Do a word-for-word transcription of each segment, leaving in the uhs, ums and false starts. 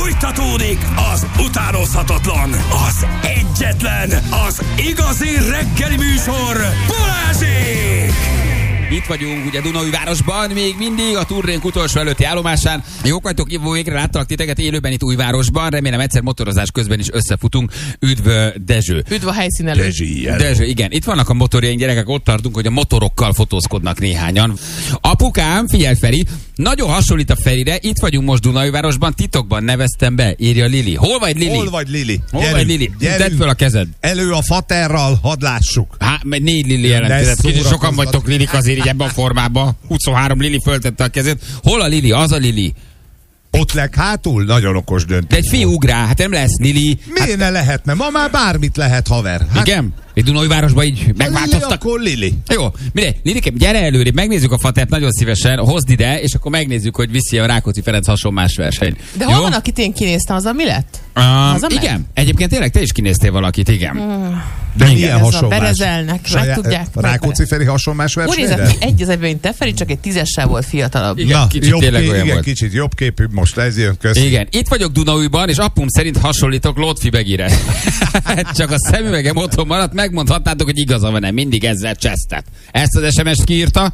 Fújtatódik az utánozhatatlan, az egyetlen, az igazi reggeli műsor, Balázsék! Itt vagyunk ugye Dunaújvárosban, még mindig a turnénk utolsó előtti állomásán. Jók vagytok, jövő végre láttalak titeket élőben itt Újvárosban. Remélem egyszer motorozás közben is összefutunk. Üdv Dezső. Üdv a helyszínelő. Dezső, Dezső, igen. Itt vannak a motorjaink, gyerekek, ott tartunk, hogy a motorokkal fotózkodnak néhányan. Apukám, figyelj Feri, nagyon hasonlít a Ferire. Itt vagyunk most Dunaújvárosban, titokban neveztem be, írja Lili. Hol vagy Lili? Hol vagy Lili? Hol Gyerünk, vagy Lili? gyerünk. Tedd föl a kezed. Elő a faterral, hadd lássuk. Hát, mert négy Lili jelentkezett. Kicsit sokan vagytok Lilik azért így ebben a formában. huszonhárom Lili föltette a kezét. Hol a Lili? Az a Lili. Ott leghátul? Nagyon okos döntés. De egy fiú ugrál, hát nem lesz Lili. Miért Hát, ne lehetne? Ma már bármit lehet, haver. Hát, igen? Itt Dunaújvárosban így megváltoztak. Lili, akkor Lili. Jó, mire? Lilikém, gyere előrébb, megnézzük a fatert nagyon szívesen, hozd ide, és akkor megnézzük, hogy viszi a Rákóczi Ferenc hasonlás verseny. De hol van, akit én kinéztem, az a mi lett? Uh, az a igen, meg? egyébként tényleg te is kinéztél valakit, igen. Mm. De igen, milyen ez a hasonlás? berezelnek, meg tudják. Rákóczi Feri hasonlás Úgy versenyre? nézett ki egy az egyben, mint te, Feri, csak egy tízessel volt fiatalabb. Igen, Na, kicsit jobb, tényleg ké- olyan igen, volt. kicsit jobb képű, most ez jön, köszönöm. Igen, itt vagyok Dunaújban, és apum szerint hasonlítok Lotfi Begire. Csak a szemüvegem otthon maradt, megmondhatnátok, hogy igaza van-e, mindig ezzel csesztet. Ezt az es em es-t kiírta?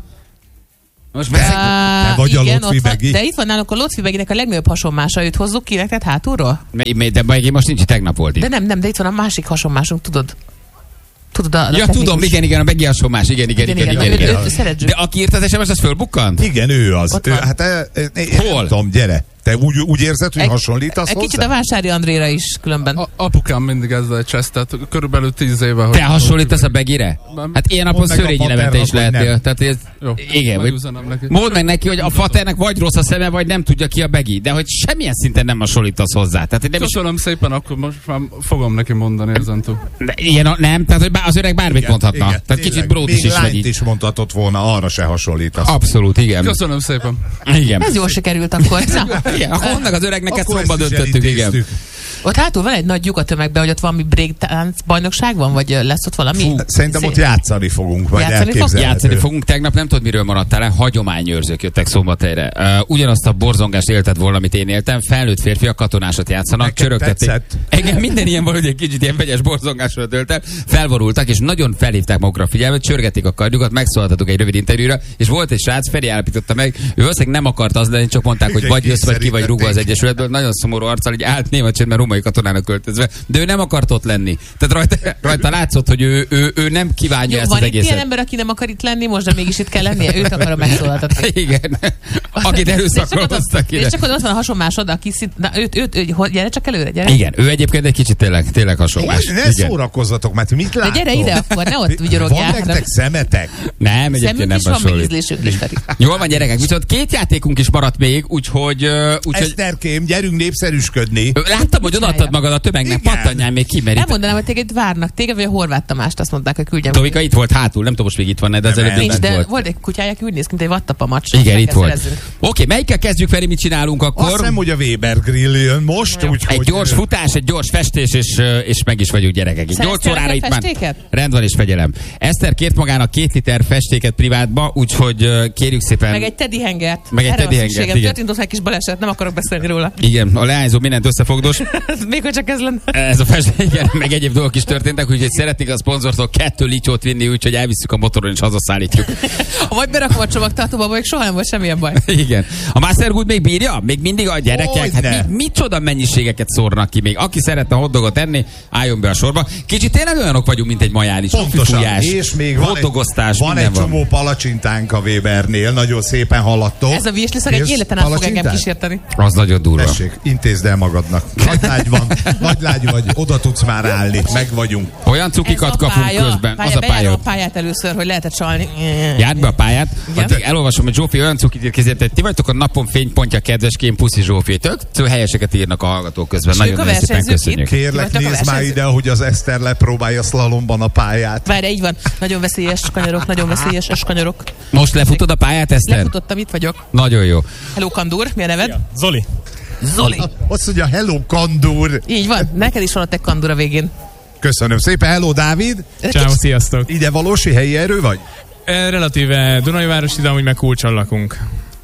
Most beszélj. Te vagy igen, a Lotfi ott van, Begi? de itt van nálunk a Lotfi Beginek a legnagyobb hasonmása, őt hozzuk ki neked hátulról? De Begi most nincs, tegnap volt itt. De nem, nem, de itt van a másik hasonmásunk, tudod? Tudod, a, a Ja, technikus. tudom, igen, igen, a Begi hasonlás, igen, igen, igen, igen, igen, igen. Őt szeretjük. De aki írt az es em es, az fölbukkant? Igen, ő az. Ott Ő, van. hát e, e, e, Hol? Nem tudom, gyere. Te úgy, úgy érzed, hogy Egy- hasonlítasz Egy kicsit hozzá? a Vásári Andréra is különben. A, apukám mindig ezzel csesztett, körülbelül tíz éve. Hogy Te hasonlítasz a Begire? Hát ilyen napon Mondd meg a Szörényi Levente is Paternak, hogy lehetél. nem. Tehát ez, Jó, igen, vagy megüzenem neki. mondd meg neki, hogy a faternek vagy rossz a szeme, vagy nem tudja ki a Begi. De hogy semmilyen szinten nem hasonlítasz hozzá. Tehát nem is, Köszönöm szépen, akkor most már fogom neki mondani ezentúl. de ilyen a, nem, tehát hogy bá- az öreg bármit mondhatna. Igen, Tehát kicsit tényleg. bródis Még is vagy lányt így. is mondhatott volna, arra se hasonlítasz. Abszolút, igen. Köszönöm szépen. Igen. Ez jól sikerült akkor. Na, Igen, akkor mondd meg az öregnek, ezt Akkor szomba ezt is döntöttük, igen. elintéztük. ott hátul van egy nagy lyuk a tömegben, hogy ott valami breakdance bajnokság van, vagy lesz ott valami? Fú, szerintem ott játszani fogunk, vagy Játszani fog? elképzelhető. Játszani fogunk. Tegnap nem tudod, miről maradtál el. Hagyományőrzők jöttek Szombathelyre. Uh, ugyanazt a borzongást élted volna, amit én éltem. Felnőtt férfiak katonásat játszanak, Neked csörögtették. tetszett? Igen, minden ilyen valahogy egy kicsit ilyen vegyes borzongásra töltem. Felvorultak, és nagyon felhívták magukra a figyelmet, csörgették a kardjukat, megszólaltatok egy rövid interjúra, és volt egy srác, Feri állapította meg, ő valószínűleg nem akart az lenni, csak mondták, hogy Igen, vagy jössz, vagy ki vagy rúgva az kényszerítették. Egyesületből. Nagyon szomorú arccal, így állt német csendben római katonának költözve, de ő nem akart ott lenni. Tehát rajta, rajta látszott, hogy ő, ő, ő nem kívánja Jó, ezt van az itt ilyen egészet. ember, aki nem akar itt lenni, most de mégis itt kell lennie, őt akarom megszólaltatni. Igen. Akit erőszakkal hoztak És ide. csak ott van a hasonmásod, aki szint, na, őt, őt, őt, hogy gyere csak előre, gyere. Igen, ő egyébként egy kicsit tényleg, tényleg hasonlás. Ne Igen. szórakozzatok, mert mit De látom? gyere ide akkor, ne ott Van vigyorogják. nektek szemetek? Nem, egyébként Szemünk nem is van, meg hasonlít. ízlésünk is, Feri. Jól van, gyerekek, viszont két játékunk is maradt még, úgyhogy... ö, úgyhogy Eszterkém, gyerünk népszerűsködni. Ö, láttam, hogy odaadtad magad a tömegnek, Igen. pattanjál még ki, mert itt... Elmondanám, hogy téged várnak, téged vagy a Horváth Tamást, azt mondták, hogy küldjem. Tomika itt volt hátul, nem tudom most még itt van, de az Nem, előbb Nincs, bent de volt. volt egy kutyája, aki úgy néz ki, mint egy vattapa macs. Igen, Meg itt kell volt. szerezzünk. Oké, melyikkel kezdjük, Feri, mit csinálunk Azt akkor? hiszem, hogy a Weber Grill jön most, úgyhogy... Egy gyors futás, egy gyors festés, és, ö, és meg is vagyunk, gyerekek. Így nyolc órára itt már. festéket? Rend van és fegyelem. Eszter kért magának két liter festéket privátba, úgyhogy ö, kérjük szépen. Meg egy teddy hengert. Meg egy Erre teddy van hengert, szükségem. igen. Történt ott egy kis baleset, nem akarok beszélni róla. Igen, a leányzó mindent összefogdos. Még hogy csak ez lenne. Ez a festék, igen, meg egyéb dolgok is történtek, úgyhogy szeretnék a szponzortól kettő lityót vinni, úgyhogy elvisszük a motoron és hazaszállítjuk. Ha vagy berakom a csomagtartóba, még soha nem volt semmilyen baj. Igen. A Mastergood még bírja? Még mindig a gyerekek? Hát Hogyne. mi, micsoda mennyiségeket szórnak ki még. Aki szeretne hotdogot enni, álljon be a sorba. Kicsit tényleg olyanok vagyunk, mint egy majális. Pontosan. Fújás, És még van egy, hotdogosztás, van minden egy csomó palacsintánk a Webernél, nagyon szépen haladtok. Ez a virsliszag egy Kérsz életen át fog engem palacsintát? kísérteni. Az nagyon durva. Tessék, intézd el magadnak. Nagy lágy van, nagy lágy vagy, oda tudsz már állni, meg vagyunk. Olyan cukikat kapunk közben. Pálya, Az a bejárom pálya. a pályát először, hogy lehetett csalni. Járd be a pályát. Igen. Addig elolvasom, hogy Zsófi olyan cukit ír kezét, hogy ti vagytok a napon fénypontja, kedveském, puszi Zsófi. Tök tök helyeseket írnak a hallgatók közben. És Nagyon, ők a nagyon szépen versenyzők köszönjük. itt? Kérlek, Vagytok a nézd már versenyzők? ide, hogy az Eszter lepróbálja szlalomban a pályát. Várj, így van. Nagyon veszélyes kanyarok, nagyon veszélyes kanyarok. Most lefutod a pályát, Eszter? Lefutottam, itt vagyok. Nagyon jó. Hello, Kandur, mi a neved? Zoli. Zoli. Azt mondja, hello, Kandur. Így van, neked is van a te Kandur a végén. Köszönöm szépen, hello, Dávid. Ciao, sziasztok. Ide valósi helyi erő vagy? E, Relatíve Dunaújvárosi, de amúgy meg Kulcson lakunk.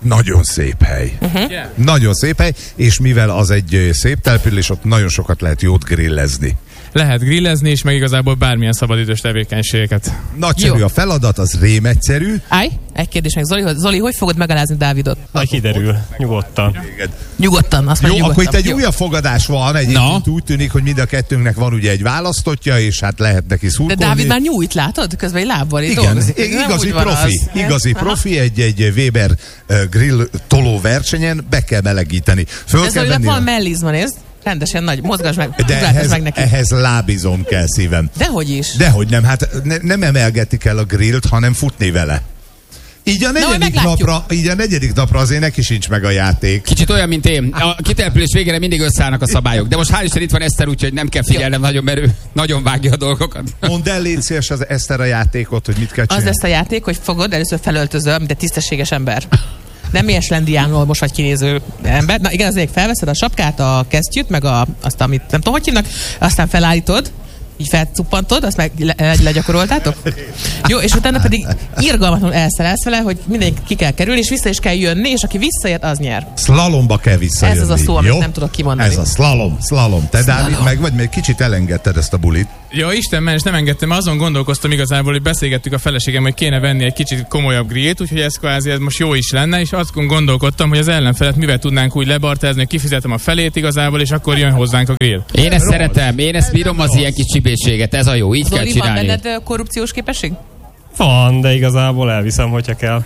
Nagyon szép hely. Uh-huh. Yeah. Nagyon szép hely, és mivel az egy szép település, ott nagyon sokat lehet jót grillezni. Lehet grillezni, és meg igazából bármilyen szabadidős tevékenységeket. Nagyszerű Jó. a feladat, az rémegyszerű. Állj, egy kérdés meg. Zoli, hogy- Zoli, hogy fogod megalázni Dávidot? Majd kiderül, nyugodtan. Nyugodtan, azt Jó, mondja, akkor itt nyugodtan. egy Jó. újabb fogadás van, egyébként úgy tűnik, hogy mind a kettőnknek van ugye egy választottja, és hát lehet neki De szurkolni. Dávid már nyújt, látod? Közben egy lábbal itt Igen, dolgozik. i- Nem igazi úgy van profi, az. igazi Aha. profi egy, egy Weber uh, grill toló versenyen be kell melegíteni. Föl De kell Zolinak venni. van mellizma, nézd. Rendesen nagy, mozgasd meg, De ugráltasd ehhez, meg neki. ehhez lábizom kell szívem. Dehogy is. Dehogy nem, hát ne, nem emelgetik el a grillt, hanem futni vele. Így a majd negyedik meglátjuk. napra, így a negyedik napra azért neki sincs meg a játék. Kicsit olyan, mint én. A kitelepülés végére mindig összeállnak a szabályok. De most hál' Isten itt van Eszter, úgyhogy nem kell figyelnem nagyon, mert ő nagyon vágja a dolgokat. Mondd el, légy szíves az Eszter a játékot, hogy mit kell Az csinálni. lesz a játék, hogy fogod, először felöltözöl, mint egy tisztességes ember. Nem ilyes lendiánról most vagy kinéző ember. Na igen, azért felveszed a sapkát, a kesztyűt, meg a, azt, amit nem tudom, hogy hívnak, aztán felállítod, így felcuppantod, azt meg le, legyakoroltátok. Jó, és utána pedig irgalmatlanul elszerelsz vele, hogy mindenki ki kell kerülni, és vissza is kell jönni, és aki visszaért, az nyer. Slalomba kell visszajönni. Ez az a szó, amit jó? nem tudok kimondani. Ez a slalom, slalom. Te, Dávid, meg vagy, még kicsit elengedted ezt a bulit. Ja, Isten ments, nem engedtem, mert azon gondolkoztam igazából, hogy beszélgettük a feleségem, hogy kéne venni egy kicsit komolyabb grillt, úgyhogy ez kvázi ez most jó is lenne, és azt gondolkodtam, hogy az ellenfelet mivel tudnánk úgy lebartázni, hogy kifizetem a felét igazából, és akkor jön hozzánk a grill. Én ezt szeretem, én ezt bírom az ilyen kis csibészséget, ez a jó, így kell Zoli, van csinálni. benned ö, korrupciós képesség? Van, de igazából elviszem, hogyha kell.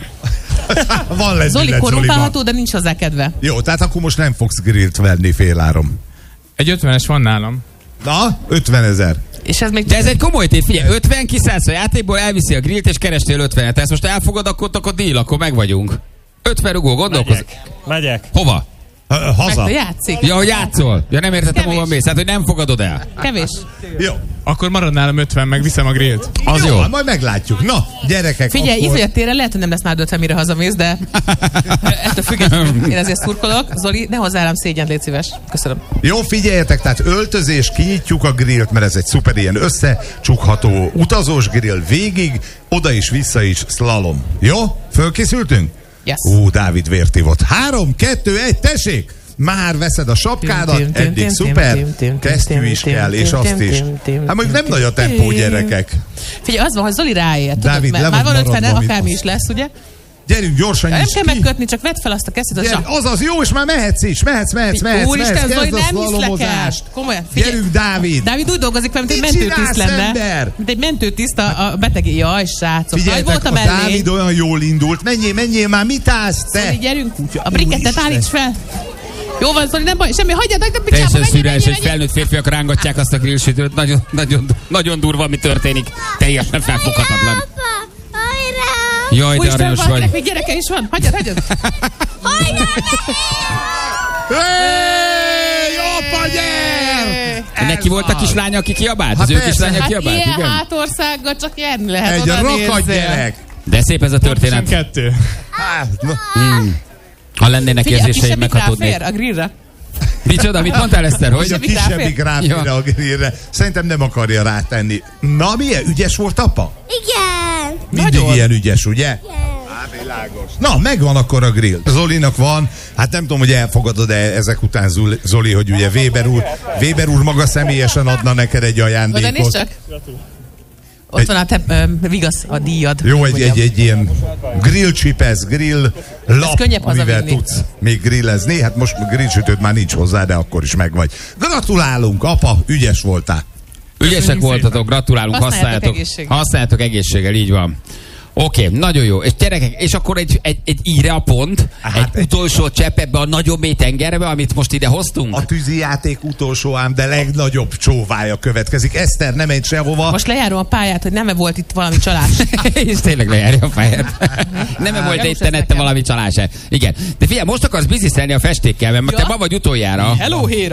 Van lendület, Zoli Zoliban. korrumpálható, de nincs hozzá kedve. Jó, tehát akkor most nem fogsz grillt venni féláron. Egy ötvenes van nálam. Na, ötvenezer. És ez még... De ez egy komoly tét, figyelj, ötven kiszállsz a játékból, elviszi a grillt, és kerestél ötvenet. Ezt most elfogad, akkor, akkor deal, akkor meg vagyunk. ötven rugó, gondolkozz. Megyek. Megyek. Hova? Ö, Haza. Meg játszik. Ja, hogy játszol. Ja, nem értettem, Kevés. hova mész. Hát, hogy nem fogadod el. Kevés. Jó. Akkor marad nálam ötven, meg viszem a grillt. Az jó. jó. Majd meglátjuk. Na, gyerekek, Figyelj, akkor... Izolyat téren lehet, hogy nem lesz már ötven, mire hazamész, de ettől függetlenül én ezért szurkolok. Zoli, ne hozzá rám szégyen, légy szíves. Köszönöm. Jó, figyeljetek, tehát öltözés, kinyitjuk a grillt, mert ez egy szuper ilyen összecsukható utazós grill végig, oda is, vissza is, slalom. Jó? Fölkészültünk? Yes. Ú, Dávid vértivott. Három, kettő, egy, tessék! Már veszed a sapkádat, Tim, tim, eddig tim, szuper, tim, tim, kesztyű tim, is tim, kell, tim, és tim, azt is. tim, tim, Hát mondjuk nem tim, nagy a tempó, tim. gyerekek. Figyelj, az van, hogy Zoli ráért. Dávid, Tudod, le már vagy van ötven, maradva, akármi mit is lesz, ugye? Gyerünk, gyorsan Nem nyisd kell ki. megkötni, csak vedd fel azt a kesztyűt, az Gyere, zsák. azaz, jó, és már mehetsz is, mehetsz, mehetsz, mehetsz, Úristen, mehetsz, Zoli, kezd a nem hiszlek el. szlalomozást. Komolyan, figyelj. Gyerünk, Dávid. Dávid úgy dolgozik, mint egy Mit mentőtiszt csinálsz, lenne. ember? Mint egy mentőtiszt a, a beteg. Jaj, srácok. Jaj, Figyeljetek, volt a a mellé. Dávid olyan jól indult. Menjél, menjél már, mit állsz te? Zoli, gyerünk. Kutya, A brikettet úristen. állíts fel. Jó van, Zoli, nem baj, semmi, hagyjad, hagyjad, picsába, Teljesen menjél, szürreális, menjél, hogy felnőtt férfiak rángatják azt a grillsütőt. Nagyon, nagyon, nagyon durva, ami történik. Teljesen felfoghatatlan. Jaj, de Úristen, aranyos valakinek vagy. még gyereke is van. Hagyjad, hagyjad. Hey, apa, gyere! Neki volt a kislánya, aki kiabált? Hát Az ő persze. kislánya Hát kiabált, ilyen igen? hátországgal csak nyerni lehet. Egy oda rakat nézzél. gyerek. De szép ez a történet. kettő. Hát, na. Ha lennének Figyelj, a érzéseim, kisebbik meghatódnék. ráfér a grillre. Micsoda, mit mondtál, Eszter, Hogy a hogy? kisebbik ráfér Ja. a grillre. Szerintem nem akarja rátenni. Na, milyen ügyes volt apa? Igen. Mindig Nagyon. ilyen ügyes, ugye? Á, világos. Na, megvan akkor a grill. Zolinak van, hát nem tudom, hogy elfogadod-e ezek után, Zoli- Zoli, hogy ugye Weber úr, Weber úr maga személyesen adna neked egy Oda nézd ajándékot. csak. Ott van a te, ö, vigasz, a díjad. Jó, egy, Mondjam. egy, egy ilyen grill csipesz, grill lap, könnyebb amivel hazavinni. tudsz még grillezni. Hát most grillsütőd már nincs hozzá, de akkor is megvagy. Gratulálunk, apa, ügyes voltál. Ügyesek voltatok, gratulálunk, Használjátok használjátok. egészséggel. Használjátok egészséggel, így van. Oké, okay, nagyon jó. És gyerekek, és akkor egy, egy, egy íre a pont, Hát egy, egy- utolsó csepp ebbe a nagyon mély tengerbe, amit most ide hoztunk. A tűzijáték utolsó ám, de legnagyobb csóvája következik. Eszter, nem menj sehova. Most lejárom a pályát, hogy nem-e volt itt valami csalás. És tényleg lejárja a pályát. Nem volt Gyanús itt ez nette nekem. valami csalás. Igen. De figyelj, most akarsz bizniszelni a festékkel, mert te Ja. ma vagy utoljára. Hello, Héra!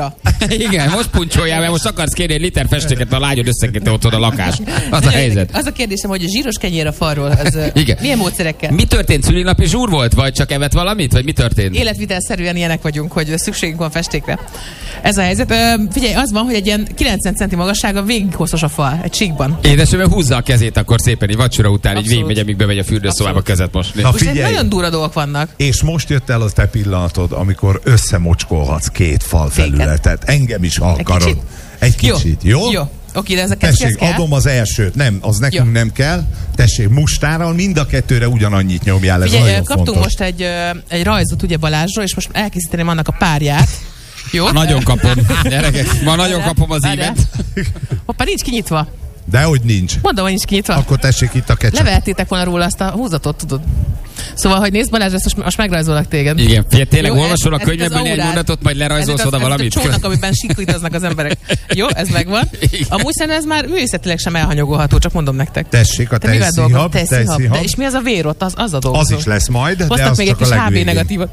Igen, most puncsoljál, mert most akarsz kérni egy liter festéket, a lányod összekötte otthon a lakás. Az a helyzet. Az a kérdésem, hogy a zsíros kenyér a falról, az Igen. milyen módszerekkel? Mi történt? Szülinapi zsúr volt? Vagy csak evett valamit? Vagy mi történt? Életvitelszerűen ilyenek vagyunk, hogy szükségünk van festékre. Ez a helyzet. Ö, figyelj, az van, hogy egy ilyen kilencven centi magassága végig hosszos a fal, egy síkban. Édesem, húzza a kezét akkor szépen, így vacsora után, így Abszolút. végigmegy, amíg bemegy a fürdőszobába kezet most. Na Úgyhogy figyelj, nagyon durva dolgok vannak. és most jött el a te pillanatod, amikor összemocskolhatsz két fal felületet. Engem is akarod. kicsit? Egy kicsit, jó? Jó. Oké, de ez a kesztyű, Tessék, ez kell? adom az elsőt. Nem, az nekünk Jó. nem kell. Tessék, mustárral mind a kettőre ugyanannyit nyomjál. Ez Figyelj, nagyon kaptunk fontos. most egy, ö, egy rajzot ugye Balázsról, és most elkészíteném annak a párját. Jó? Nagyon kapom. Gyerekek, ma nagyon kapom az Várjál. ívet. Hoppá, nincs kinyitva. Dehogy nincs. Mondom, hogy nincs kinyitva. Akkor tessék itt a ketchup. Levehettétek volna róla azt a húzatot, tudod. Szóval, hogy nézd, Balázs, ezt most, most megrajzolak téged. Igen, figyelj, tényleg Jó, olvasol a ez- ez könyvből az néhány aurád. mondatot, majd lerajzolsz Ez oda az, valamit? Ez a csónak, amiben siklítoznak az emberek. Jó, ez megvan. Igen. Amúgy szerintem ez már művészetileg sem elhanyagolható, csak mondom nektek. Tessék, a Te mivel dolgozol? tejszínhab. Tejszínhab. De tejszínhab. és mi az a vér ott? Az, az a dolgozó. Az is lesz majd, de Hoztak az még egy csak a kis há bé legvégén. negatívat.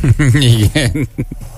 Igen.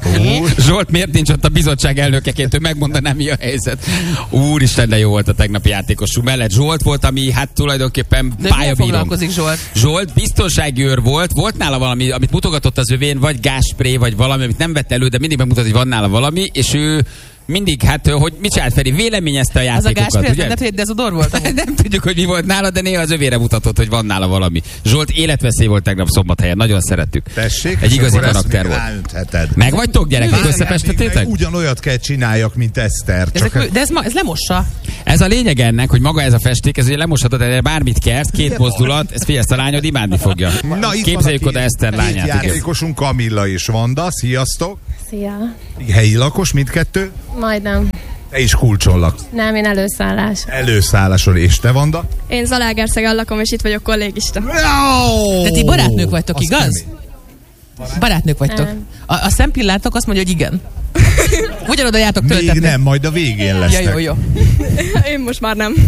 Zsolt miért nincs ott a bizottság elnökeként, hogy megmondaná, mi a helyzet? Úristen, de jó volt a tegnapi játékosú mellett. Zsolt volt, ami hát tulajdonképpen De mivel pályabírom. foglalkozik Zsolt? Zsolt biztonsági őr volt, volt nála valami, amit mutogatott az övén, vagy gázspré, vagy valami, amit nem vett elő, de mindig megmutat, hogy van nála valami, és ő mindig, hát, hogy mit csinált Feri, véleményezte a Az a játékokat, gázspél, ugye? nem dezodor volt? Nem tudjuk, hogy mi volt nála, de néha az övére mutatott, hogy van nála valami. Zsolt életveszély volt tegnap Szombathelyen, nagyon szerettük. Tessék, Egy és igazi akkor ezt karakter még volt. ráöntheted. Meg vagytok, gyerekek, Várjál, összefestetétek? Meg ugyanolyat kell csináljak, mint Eszter. Csak Ezek, de ez, ma, ez lemossa. Ez a lényeg ennek, hogy maga ez a festék, ez ugye lemoshatod, de bármit kersz, két mozdulat, ez figyelsz, a lányod imádni fogja. Na, itt Képzeljük van a oda Eszter két lányát. igen. játékosunk, Kamilla és Vanda. Sziasztok! Szia. Helyi lakos mindkettő? Majdnem. Te is kulcsollak. Nem, én előszállás. Előszálláson, és te, Vanda? Én Zalaegerszegen lakom, és itt vagyok kollégista. De ti barátnők vagytok, Az igaz? kemény. Barátnők vagytok. Nem. A, a szempillátok azt mondja, hogy igen. Ugyanoda jártok Még töltetni. nem, majd a végén Ja, lesznek. jó, jó. Én most már nem.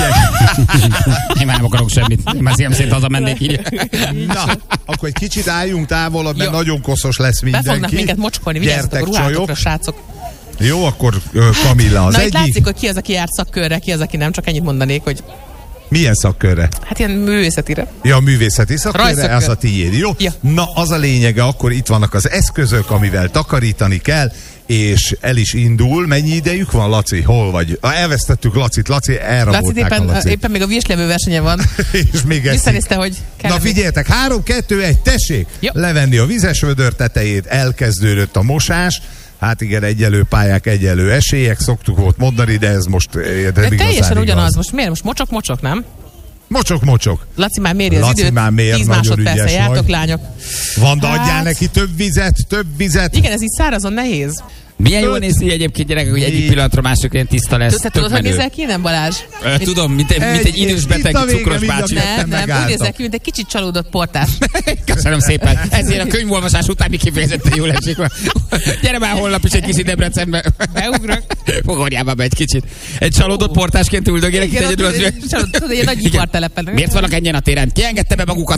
Én már nem akarok semmit. Én már szívem szerint hazamennék így. Na, akkor egy kicsit álljunk távolabb, mert Jó. nagyon koszos lesz Be mindenki. fognak minket mocskolni, vigyázzatok a Gyertek, ruhátokra, csajok. srácok. Jó, akkor ö, Kamilla az Na, itt egyik. látszik, hogy ki az, aki járt szakkörre, ki az, aki nem, csak ennyit mondanék, hogy Milyen szakkörre? hát ilyen művészetire. Ja, a művészeti szakkörre, Rajszakkör. az a tiéd, jó? Ja. Na, az a lényege, akkor itt vannak az eszközök, amivel takarítani kell, és el is indul. Mennyi idejük van, Laci? Hol vagy? Ah, elvesztettük Lacit. Laci, Laci elrabolták a éppen, Lacit. éppen még a virslevő versenyen van. És még ezt Visszanézte, hogy kell. Na figyeljetek, három, kettő, egy, tessék! Jó. Levenni a vizes vödör tetejét, elkezdődött a mosás. Hát igen, egyelő pályák, egyelő esélyek, szoktuk volt mondani, de ez most eh, De nem teljesen igazán ugyanaz. igaz. Most miért? Most mocsok-mocsok, nem? Mocsok, mocsok. Laci már méri az Laci időt. már mér, tíz nagyon másodperce ügyes jártok, vagy. lányok. Vanda, Hát- adjál neki több vizet, több vizet. Igen, ez így szárazon nehéz. Milyen jól Öt. néz ki egyébként, gyerekek, hogy egyik Négy. pillanatra mások ilyen tiszta lesz. Te Tök tudod, hogy menő. nézel ki, nem Balázs? Ö, Tudom, mint, mint egy Egy- idős itt beteg a vége, cukros mind a bácsi. kettő. Nem, nem, úgy megálltak. nézel ki, mint egy kicsit csalódott portás. Köszönöm szépen. Ezért a könyvolvasás után mi kifejezetten jól esik. Gyere már holnap is egy kicsit Debrecenbe. Beugrok. Fogorjában be egy kicsit. Egy csalódott portásként üldögélek itt Igen, egyedül az üveg. csalódott, tudod, egy nagy Igen. ipartelepen. Miért vannak ennyien a téren? Ki engedte be magukat?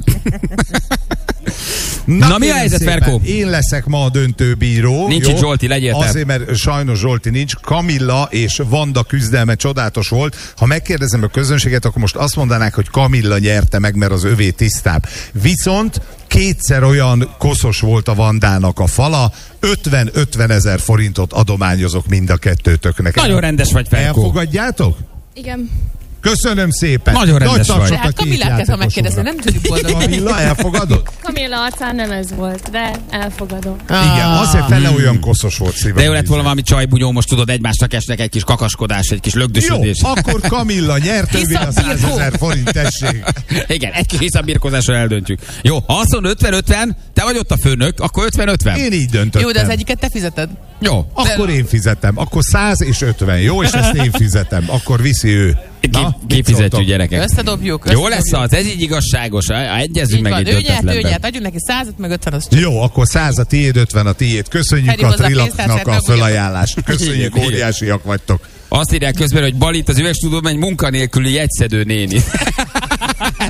Na, mi a kérem helyzet, szépen, Ferkó? Én leszek ma a döntőbíró. Nincs jó? itt Zsolti, legyél te. Azért, mert sajnos Zsolti nincs. Kamilla és Vanda küzdelme csodálatos volt. Ha megkérdezem a közönséget, akkor most azt mondanák, hogy Kamilla nyerte meg, mert az övé tisztább. Viszont kétszer olyan koszos volt a Vandának a fala, ötven-ötven ezer forintot adományozok mind a kettőtöknek. Nagyon rendes vagy, Ferkó. Elfogadjátok? Igen. Köszönöm szépen. Nagyon rendes Nagy tapsot vagy. a Hát két Kamillát kell, ha megkérdezni, játékosunknak. nem tudjuk boldogni. Kamilla, elfogadod? Kamilla arcán nem ez volt, de elfogadom. Igen, azért fele olyan koszos volt szívem. De jó lett volna valami csajbunyó, most tudod, egymásnak esnek egy kis kakaskodás, egy kis Jó, lögdösödés. akkor Kamilla nyert, ő a százezer forint, tessék. Igen, egy kis visszabirkózással eldöntjük. Jó, ha azt mondod ötven-ötven, te vagy ott a főnök, akkor ötven-ötven. Én így döntöttem. Jó, de az egyiket te fizeted. Jó. Akkor én fizetem. Akkor száz és ötven, jó? És ezt én fizetem. Akkor viszi ő. Na, mit Kifizetjük, szóltok? gyerekek. Összedobjuk. Jó lesz összedobjuk. az, ez így igazságos, ha egyezünk Így meg van, egy ő nyert, ő döntetlenben. nyert. Adjunk neki százat, meg ötven, az Jó, akkor száz a tiéd, ötven a tiéd. Köszönjük Feri a hozzá Trilaknak pénztárcát, a megmondja. fölajánlást. Köszönjük, Igen, óriásiak vagytok. Azt írják közben, hogy Balit az üvegstúdióban egy munkanélküli jegyszedő néni.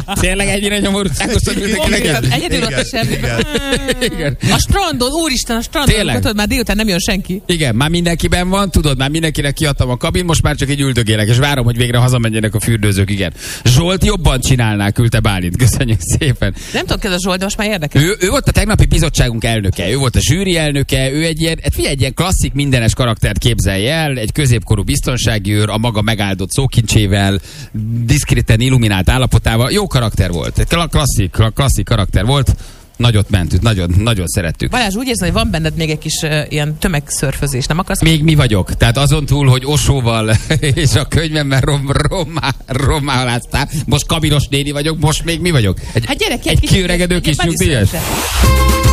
Tényleg ennyire nyomorúságosan ültek neked? Egyedül ott a semmi. Igen. A strandon, úristen, a strandon, Tényleg? tudod, már délután nem jön senki. Igen, már mindenkiben van, tudod, már mindenkinek kiadtam a kabin, most már csak így üldögélek, és várom, hogy végre hazamenjenek a fürdőzők, igen. Zsolt jobban csinálná, küldte Bálint, köszönjük szépen. Nem tudom, kezdve Zsolt, de most már érdekel. Ő, ő volt a tegnapi bizottságunk elnöke, ő volt a zsűri elnöke, ő egy ilyen, figyelj, egy ilyen klasszik mindenes karaktert képzelj el, egy középkorú biztonsági őr, a maga megáldott szókincsével, diszkreten illuminált állapotával, jó karakter volt, egy klasszik, klasszik karakter volt. Nagyot mentük, nagyon, nagyon szerettük. Balázs, úgy érzem, hogy van benned még egy kis uh, ilyen tömegszörfözés, nem akarsz? Még mi vagyok. Tehát azon túl, hogy Osóval és a könyvemmel rom, romá, romáláztál, most kabinos néni vagyok, most még mi vagyok? Egy, Hát gyerek, egy kiöregedő kis nyugdíjas.